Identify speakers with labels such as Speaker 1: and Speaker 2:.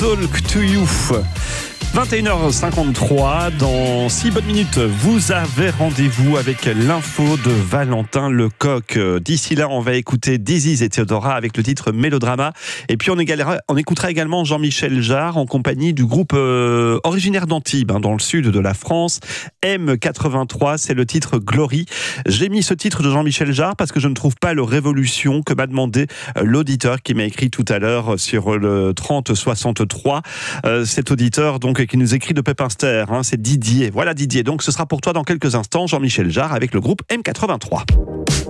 Speaker 1: Talk to You. 21h53, dans 6 bonnes minutes, vous avez rendez-vous avec l'info de Valentin Lecoq. D'ici là, on va écouter Disease et Theodora avec le titre Mélodrama. Et puis on écoutera également Jean-Michel Jarre en compagnie du groupe originaire d'Antibes, dans le sud de la France. M83, c'est le titre Glory. J'ai mis ce titre de Jean-Michel Jarre parce que je ne trouve pas le Révolution que m'a demandé l'auditeur qui m'a écrit tout à l'heure sur le 3063. Cet auditeur donc qui nous écrit de Pépinster, c'est Didier. Voilà Didier, donc ce sera pour toi dans quelques instants, Jean-Michel Jarre avec le groupe M83.